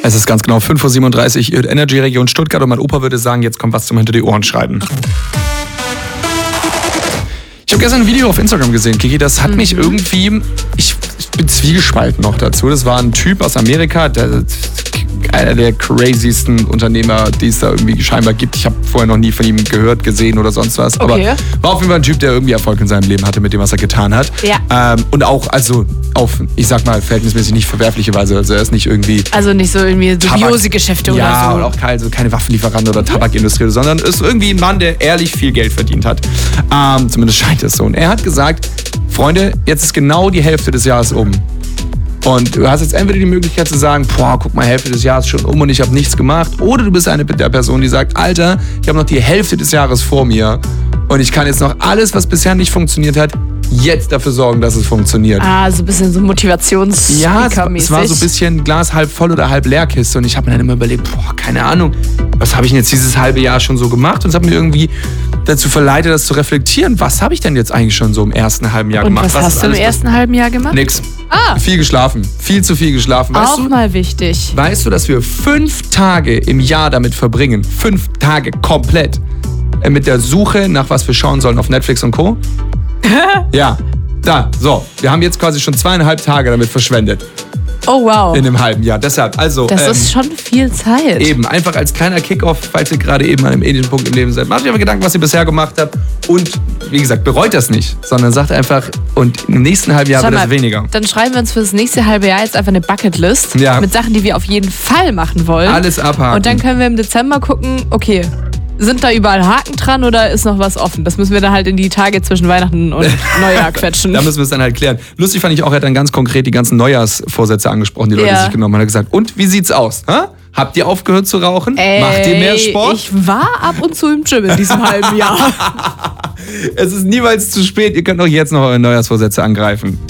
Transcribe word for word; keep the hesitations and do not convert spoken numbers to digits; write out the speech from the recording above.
Es ist ganz genau fünf Uhr siebenunddreißig, ihr hört Energy Region Stuttgart und mein Opa würde sagen, jetzt kommt was zum Hinter die Ohren schreiben. Ich habe gestern ein Video auf Instagram gesehen, Kiki, das hat mhm. mich irgendwie, ich, ich bin zwiegespalten noch dazu. Das war ein Typ aus Amerika, der, einer der craziesten Unternehmer, die es da irgendwie scheinbar gibt. Ich habe vorher noch nie von ihm gehört, gesehen oder sonst was. Okay. Aber war auf jeden Fall ein Typ, der irgendwie Erfolg in seinem Leben hatte mit dem, was er getan hat. Ja. Ähm, und auch, also auf, ich sag mal, verhältnismäßig nicht verwerfliche Weise. Also er ist nicht irgendwie... Also nicht so irgendwie dubiose Geschäfte oder so. Ja, und auch keine, so keine Waffenlieferant oder Tabakindustrie, sondern ist irgendwie ein Mann, der ehrlich viel Geld verdient hat. Ähm, zumindest scheint es so. Und er hat gesagt, Freunde, jetzt ist genau die Hälfte des Jahres um. Und du hast jetzt entweder die Möglichkeit zu sagen, boah, guck mal, Hälfte des Jahres schon um und ich habe nichts gemacht. Oder du bist eine der Person, die sagt, Alter, ich habe noch die Hälfte des Jahres vor mir und ich kann jetzt noch alles, was bisher nicht funktioniert hat, jetzt dafür sorgen, dass es funktioniert. Ah, so ein bisschen so motivations Ja, es, es war so ein bisschen Glas halb voll oder halb leer Kiste. Und ich habe mir dann immer überlegt, boah, keine Ahnung, was habe ich denn jetzt dieses halbe Jahr schon so gemacht? Und es hat mir irgendwie dazu verleitet, das zu reflektieren. Was habe ich denn jetzt eigentlich schon so im ersten halben Jahr und gemacht? Was, was hast du im ersten halben Jahr gemacht? Nix. Ah. Viel geschlafen. Viel zu viel geschlafen. Weißt Auch du, mal wichtig. Weißt du, dass wir fünf Tage im Jahr damit verbringen, fünf Tage komplett, äh, mit der Suche nach was wir schauen sollen auf Netflix und Co.? Ja. Da, so. Wir haben jetzt quasi schon zweieinhalb Tage damit verschwendet. Oh, wow. In einem halben Jahr. Deshalb, also... Das ähm, ist schon viel Zeit. Eben, einfach als kleiner Kickoff, falls ihr gerade eben an einem ähnlichen Punkt im Leben seid. Macht euch aber Gedanken, was ihr bisher gemacht habt. Und, wie gesagt, bereut das nicht. Sondern sagt einfach, und im nächsten halben Jahr Schau wird das mal, weniger. Dann schreiben wir uns für das nächste halbe Jahr jetzt einfach eine Bucketlist. Ja. Mit Sachen, die wir auf jeden Fall machen wollen. Alles abhaken. Und dann können wir im Dezember gucken, okay, sind da überall Haken dran oder ist noch was offen? Das müssen wir dann halt in die Tage zwischen Weihnachten und Neujahr quetschen. Da müssen wir es dann halt klären. Lustig fand ich auch, er hat dann ganz konkret die ganzen Neujahrsvorsätze angesprochen, die Leute Ja. sich genommen haben. Er hat gesagt, und wie sieht's aus? Ha? Habt ihr aufgehört zu rauchen? Ey, Macht ihr mehr Sport? Ich war ab und zu im Gym in diesem halben Jahr. Es ist niemals zu spät. Ihr könnt auch jetzt noch eure Neujahrsvorsätze angreifen.